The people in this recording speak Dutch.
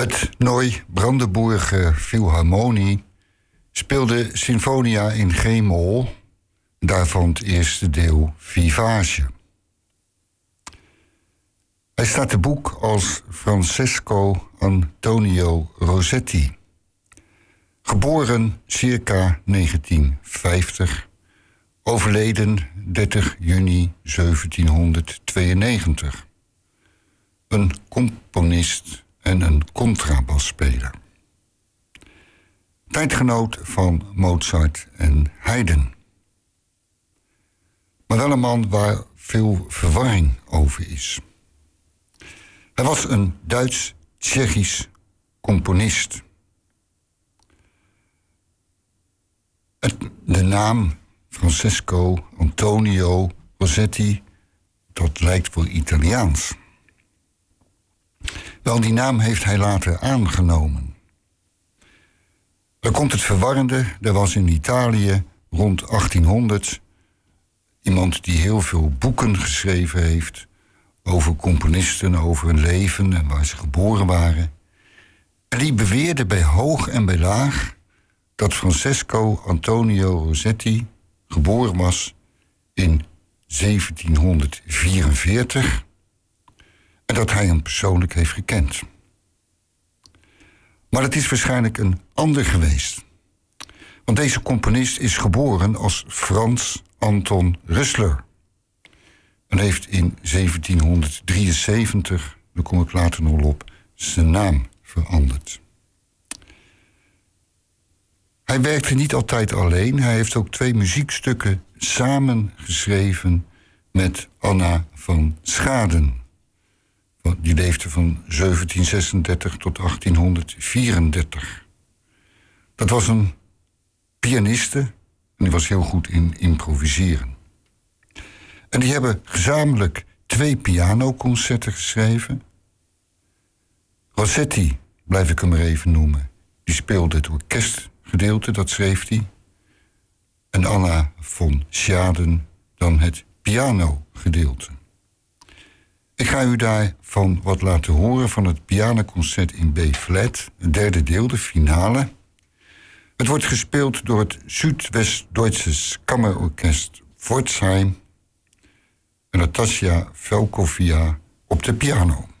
Het Neu-Brandenburger Philharmonie speelde Sinfonia in G-mol, daarvan het eerste deel Vivace. Hij staat te boek als Francesco Antonio Rossetti. Geboren circa 1950, overleden 30 juni 1792. Een componist en een contrabasspeler. Tijdgenoot van Mozart en Haydn. Maar wel een man waar veel verwarring over is. Hij was een Duits-Tsjechisch componist. De naam Francesco Antonio Rossetti, dat lijkt wel Italiaans. Wel, die naam heeft hij later aangenomen. Er komt het verwarrende, er was in Italië rond 1800... iemand die heel veel boeken geschreven heeft over componisten, over hun leven en waar ze geboren waren. En die beweerde bij hoog en bij laag dat Francesco Antonio Rossetti geboren was in 1744 en dat hij hem persoonlijk heeft gekend. Maar het is waarschijnlijk een ander geweest. Want deze componist is geboren als Frans Anton Rüssler en heeft in 1773, daar kom ik later nog op, zijn naam veranderd. Hij werkte niet altijd alleen. Hij heeft ook 2 muziekstukken samen geschreven met Anna van Schaden. Die leefde van 1736 tot 1834. Dat was een pianiste en die was heel goed in improviseren. En die hebben gezamenlijk 2 pianoconcerten geschreven. Rossetti, blijf ik hem maar even noemen, die speelde het orkestgedeelte, dat schreef hij. En Anna von Schaden dan het pianogedeelte. Ik ga u daarvan wat laten horen van het pianoconcert in B-flat, het 3e deel, de finale. Het wordt gespeeld door het Südwestdeutsches Kammerorkest Pforzheim en Natasja Velkovia op de piano.